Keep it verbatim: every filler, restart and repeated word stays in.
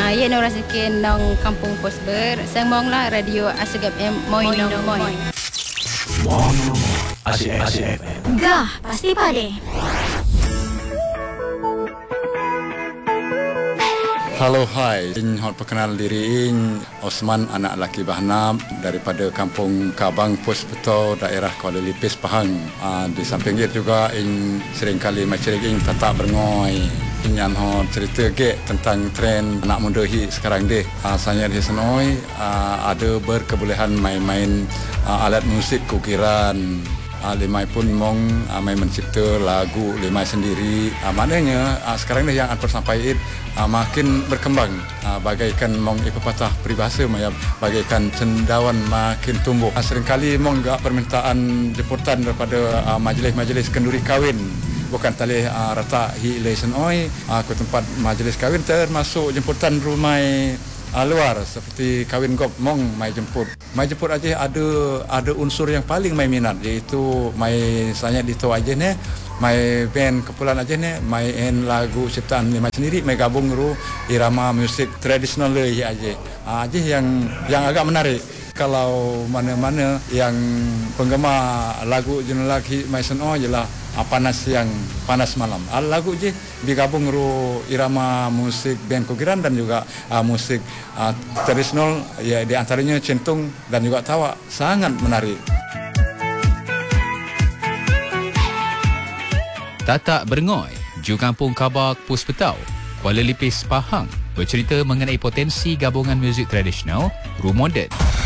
Uh, ya no rasikin nong kampung Posber. Sang mong lah radio Asgap M Moy Nong Moy. Asyik asyik. Gah, pasti pade. Halo, hai. Ing hot perkenal diri ing Osman anak laki Bahnam daripada Kampung Kabang Pos Beto daerah Kuala Lipis Pahang. Uh, di samping itu juga ing sering kali macam ing tatak berngoi. Yang hot cerita ke tentang tren anak muda hi sekarang deh. Uh, saya di senoi uh, ada berkebolehan main-main uh, alat musik kukiran. Uh, limai pun mong uh, main mencipta lagu limai sendiri. Uh, maknanya uh, sekarang ni yang Anpar sampaikan uh, makin berkembang. Uh, bagaikan mong ipapatah peribahasa maya bagaikan cendawan makin tumbuh. Uh, seringkali mong juga permintaan jemputan daripada uh, majlis-majlis kenduri kahwin. Bukan tali uh, rata hi lesen oi uh, ke tempat majlis kahwin termasuk jemputan rumah uh, luar seperti kahwin gop mong mai jemput. Mai jemput aja ada ada unsur yang paling mai minat iaitu mai sanya dito aja ne mai band kepulan aja ne main lagu ciptaan limai sendiri mai gabung ru irama musik tradisional le aja. Uh, aja yang yang agak menarik. Kalau mana-mana yang penggemar lagu jenis lagi mai seno jelah panas yang panas malam. Al lagu je digabung ru irama musik band kukiran dan juga uh, musik uh, tradisional ya di antaranya centung dan juga tawa sangat menarik. Tatak Berngoi, Ju Kampung Kabak Pos Betau, Kuala Lipis Pahang bercerita mengenai potensi gabungan muzik tradisional, ru moden.